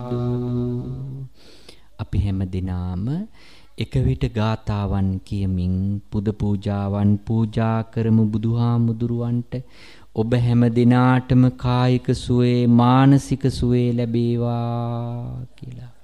සාදු. අපි හැම දිනාම එක විට ගාතාවන් කියමින් පුද පූජාවන් පූජා කරමු බුදුහාමුදුරුවන්ට. ඔබ හැම දිනාටම කායික සුවේ මානසික සුවේ ලැබේවා කියලා.